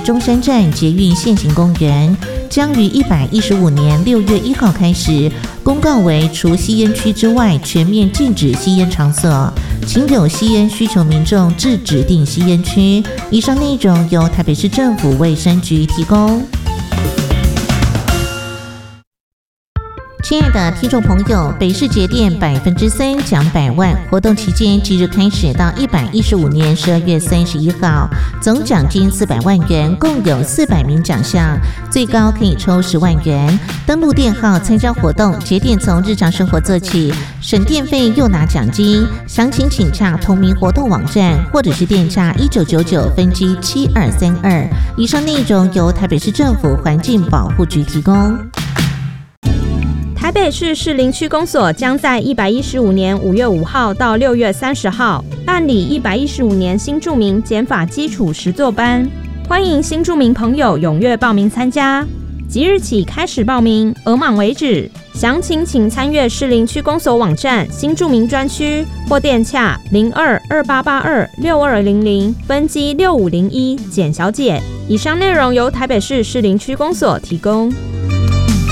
中山站捷运现行公园，将于115年6月1号开始公告为除吸烟区之外全面禁止吸烟场所，请有吸烟需求民众至指定吸烟区。以上内容由台北市政府卫生局提供。亲爱的听众朋友，北市节电3%奖100万活动期间即日开始到115年12月31号，总奖金400万元，共有400名奖项，最高可以抽10万元。登录电号参加活动，节电从日常生活做起，省电费又拿奖金。详情请洽同名活动网站或者是电洽1999分机7232。以上内容由台北市政府环境保护局提供。 台北市士林区公所将在115年5月5号到6月30号办理115年新住民减法基础实作班，欢迎新住民朋友踊跃报名参加。即日起开始报名，额满为止。详情请参阅士林区公所网站新住民专区或电洽0228826200分机6501简小姐。以上内容由台北市士林区公所提供。